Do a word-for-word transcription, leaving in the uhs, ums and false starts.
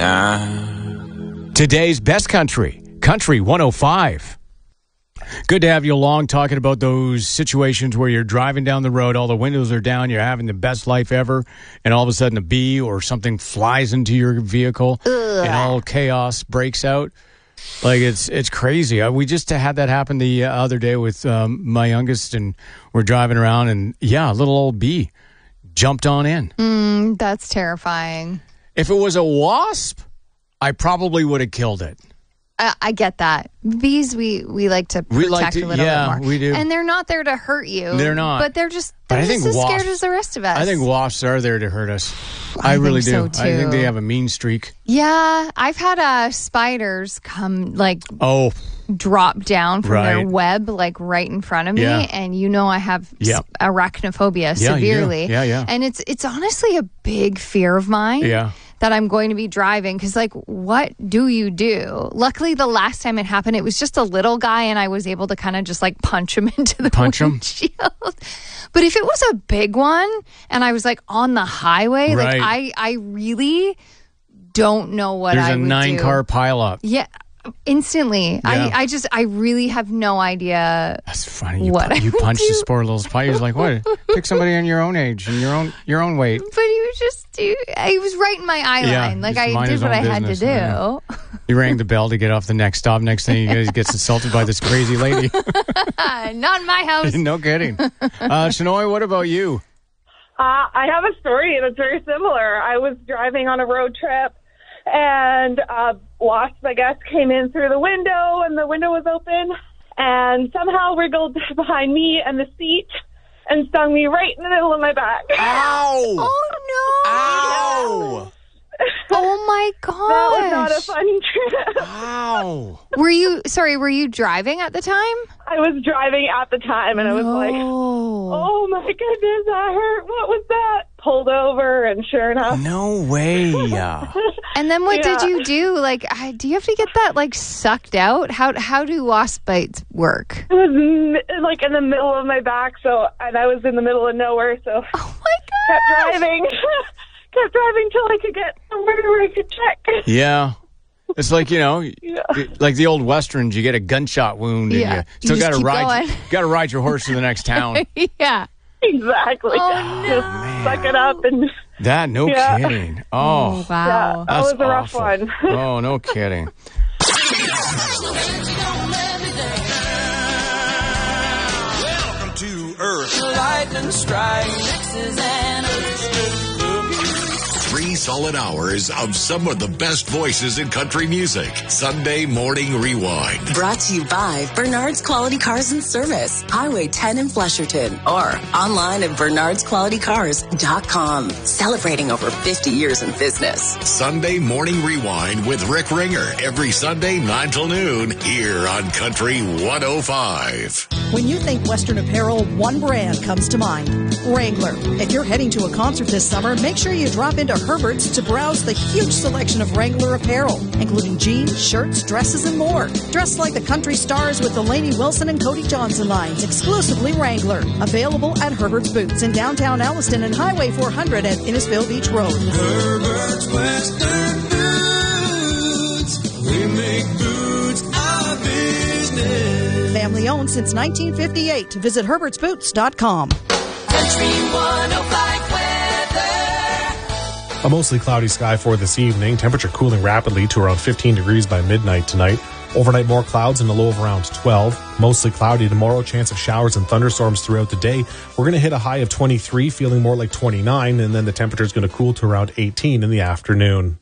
Uh. Today's best country, Country one oh five. Good to have you along talking about those situations where you're driving down the road, all the windows are down, you're having the best life ever, and all of a sudden a bee or something flies into your vehicle Ugh. and all chaos breaks out. Like, it's it's crazy. We just had that happen the other day with um, my youngest, and we're driving around, and yeah, a little old bee jumped on in. Mm, that's terrifying. If it was a wasp, I probably would have killed it. Uh, I get that. Bees, we, we like to protect we like to, a little yeah, bit more. we do. And they're not there to hurt you. They're not. But they're just, they're but I just think as wasps, scared as the rest of us. I think wasps are there to hurt us. I, I really think do. So too. I think they have a mean streak. Yeah. I've had uh, spiders come, like, oh, drop down from right. their web, like, right in front of me. Yeah. And you know I have yep. arachnophobia yeah, severely. You do. Yeah, yeah. And it's it's honestly a big fear of mine. Yeah. That I'm going to be driving, because, like, what do you do? Luckily, the last time it happened, it was just a little guy, and I was able to kind of just, like, punch him into the punch windshield. Him? But if it was a big one, and I was, like, on the highway, right. like, I, I really don't know what There's I a would do. nine car pileup. Yeah. Instantly. Yeah. I, I just, I really have no idea. That's funny. You, what pu- you punched do. this poor little spider. Like, what? Pick somebody in your own age and your own your own weight. But he was just, he, he was right in my eye yeah, line. Like, I did what I had to do. He rang the bell to get off the next stop. Next thing he gets assaulted by this crazy lady. Not in my house. No kidding. Uh, Shanoy, what about you? Uh, I have a story that's very similar. I was driving on a road trip, and a wasp, I guess, came in through the window, and the window was open, and somehow wriggled behind me and the seat and stung me right in the middle of my back. Ow! Oh, no! Ow! Oh, my gosh. That was not a fun trip. Ow! Were you, sorry, were you driving at the time? I was driving at the time, and I was no. like, oh, my goodness, that hurt. What was that? Pulled over, and sure enough. No way. And then what yeah. did you do? Like, I, do you have to get that, like, sucked out? How how do wasp bites work? It was, m- like, in the middle of my back, so, and I was in the middle of nowhere, so. Oh, my God. Kept driving. Kept driving till I could get somewhere where I could check. Yeah. It's like, you know, yeah. like the old Westerns, you get a gunshot wound yeah. and you still you got to ride going. got to ride your horse to the next town. Yeah. Exactly. Oh, no. Just suck it up and that no yeah. kidding. Oh, oh wow. Yeah, that that's was a rough awful. one. Oh, no kidding. Welcome to Earth. Lightning strike. Texas and Three solid hours of some of the best voices in country music. Sunday Morning Rewind. Brought to you by Bernard's Quality Cars and Service, Highway ten in Flesherton, or online at bernards quality cars dot com. Celebrating over fifty years in business. Sunday Morning Rewind with Rick Ringer every Sunday nine till noon here on Country one oh five. When you think Western apparel, one brand comes to mind, Wrangler. If you're heading to a concert this summer, make sure you drop into Herbert's to browse the huge selection of Wrangler apparel, including jeans, shirts, dresses, and more. Dress like the country stars with the Lainey Wilson and Cody Johnson lines, exclusively Wrangler. Available at Herbert's Boots in downtown Alliston and Highway four hundred at Innisfil Beach Road. Herbert's Western Boots. We make boots our business. Family owned since nineteen fifty-eight. Visit herberts boots dot com. Country one oh five weather. A mostly cloudy sky for this evening. Temperature cooling rapidly to around fifteen degrees by midnight tonight. Overnight, more clouds and a low of around twelve. Mostly cloudy tomorrow. Chance of showers and thunderstorms throughout the day. We're going to hit a high of twenty-three, feeling more like twenty-nine, and then the temperature is going to cool to around eighteen in the afternoon.